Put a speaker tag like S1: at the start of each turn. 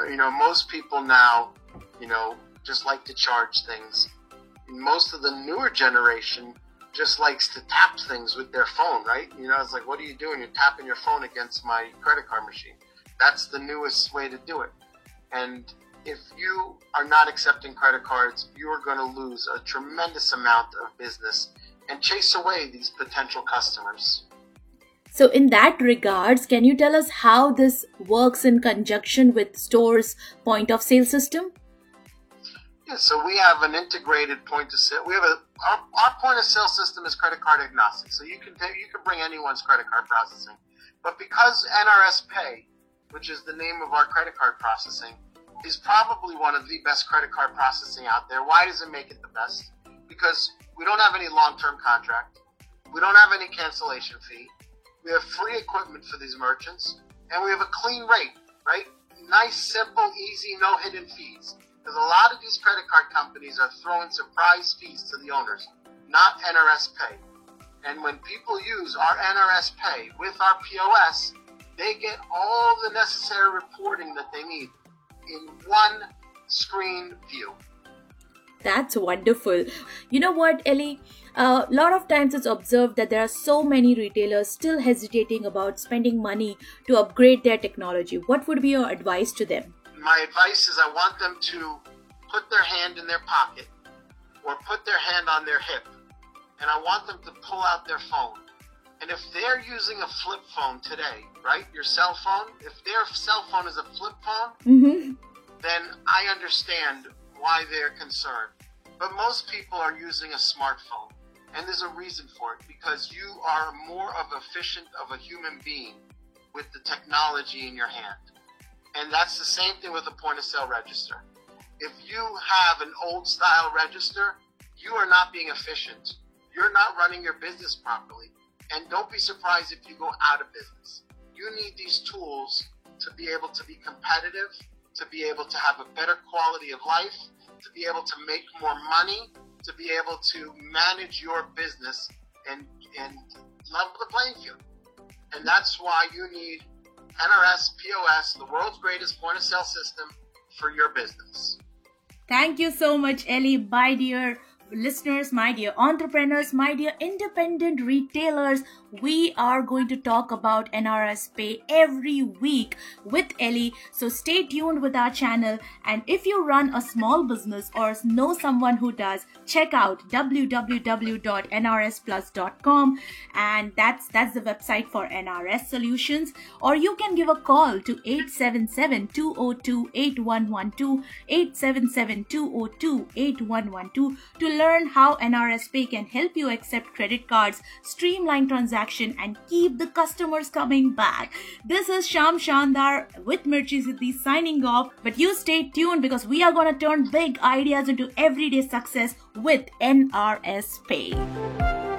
S1: most people now, just like to charge things. Most of the newer generation just likes to tap things with their phone, right? It's like, what are you doing? You're tapping your phone against my credit card machine. That's the newest way to do it. And if you are not accepting credit cards, you are going to lose a tremendous amount of business and chase away these potential customers.
S2: So in that regards, can you tell us how this works in conjunction with stores' point of sale system?
S1: Yeah, so we have an integrated point of sale. We have our point of sale system is credit card agnostic. So you can bring anyone's credit card processing. But because NRS Pay, which is the name of our credit card processing, is probably one of the best credit card processing out there. Why does it make it the best? Because we don't have any long-term contract. We don't have any cancellation fee. We have free equipment for these merchants. And we have a clean rate, right? Nice, simple, easy, no hidden fees. Because a lot of these credit card companies are throwing surprise fees to the owners, not NRS Pay. And when people use our NRS Pay with our POS, they get all the necessary reporting that they need in one screen view.
S2: That's wonderful. You know what, Ellie? A lot of times it's observed that there are so many retailers still hesitating about spending money to upgrade their technology. What would be your advice to them?
S1: My advice is I want them to put their hand in their pocket or put their hand on their hip, and I want them to pull out their phone. And if they're using a flip phone today, right, your cell phone, if their cell phone is a flip phone, then I understand why they're concerned. But most people are using a smartphone, and there's a reason for it, because you are more efficient of a human being with the technology in your hand. And that's the same thing with a point of sale register. If you have an old style register, you are not being efficient. You're not running your business properly. And don't be surprised if you go out of business. You need these tools to be able to be competitive, to be able to have a better quality of life, to be able to make more money, to be able to manage your business and level the playing field. And that's why you need NRS POS, the world's greatest point of sale system for your business.
S2: Thank you so much, Ellie. My dear listeners, my dear entrepreneurs, my dear independent retailers, we are going to talk about NRS Pay every week with Ellie. So stay tuned with our channel. And if you run a small business or know someone who does, check out www.nrsplus.com, and that's the website for NRS Solutions. Or you can give a call to 877-202-8112, 877-202-8112 to learn how NRS Pay can help you accept credit cards, streamline transaction, and keep the customers coming back. This is Sham Shandar with Mirchi Siddhi signing off. But you stay tuned, because we are going to turn big ideas into everyday success with NRS Pay.